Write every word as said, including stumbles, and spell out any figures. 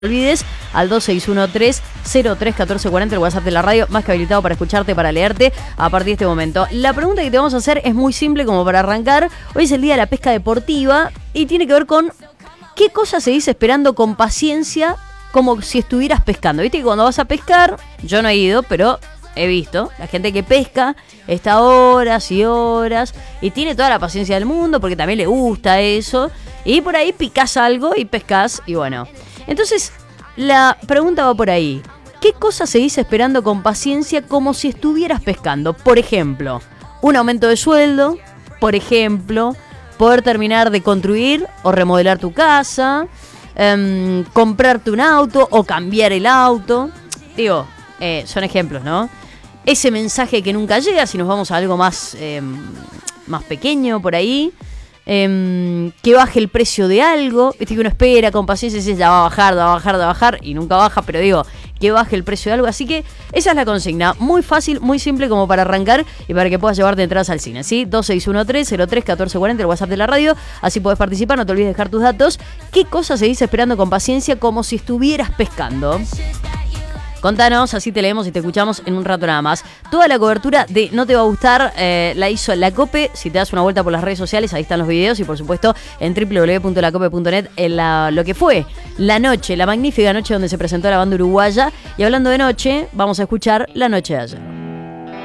olvides, al dos seis uno tres, cero tres uno cuatro cuatro, el WhatsApp de la radio, más que habilitado para escucharte, para leerte a partir de este momento. La pregunta que te vamos a hacer es muy simple como para arrancar. Hoy es el día de la pesca deportiva y tiene que ver con qué cosa se dice esperando con paciencia como si estuvieras pescando. Viste que cuando vas a pescar, yo no he ido, pero he visto la gente que pesca, está horas y horas y tiene toda la paciencia del mundo porque también le gusta eso. Y por ahí picás algo y pescás y bueno. Entonces, la pregunta va por ahí. ¿Qué cosa se dice esperando con paciencia como si estuvieras pescando? Por ejemplo, un aumento de sueldo. Por ejemplo, poder terminar de construir o remodelar tu casa. Um, comprarte un auto o cambiar el auto. Digo, eh, son ejemplos, ¿no? Ese mensaje que nunca llega, si nos vamos a algo más, eh, más pequeño por ahí. Eh, que baje el precio de algo, viste que uno espera con paciencia y dice ya va a bajar, va a bajar, va a bajar y nunca baja, pero digo, que baje el precio de algo, así que esa es la consigna, muy fácil, muy simple como para arrancar y para que puedas llevarte entradas al cine, ¿sí? dos seis uno tres, cero tres uno cuatro cuatro, el WhatsApp de la radio, así podés participar, no te olvides de dejar tus datos. ¿Qué cosa se dice esperando con paciencia como si estuvieras pescando? Contanos, así te leemos y te escuchamos en un rato nada más. Toda la cobertura de No Te Va a Gustar eh, la hizo La Cope. Si te das una vuelta por las redes sociales, ahí están los videos. Y por supuesto en doble u doble u doble u punto la cope punto net en la, lo que fue la noche, la magnífica noche donde se presentó la banda uruguaya. Y hablando de noche, vamos a escuchar La Noche de Ayer.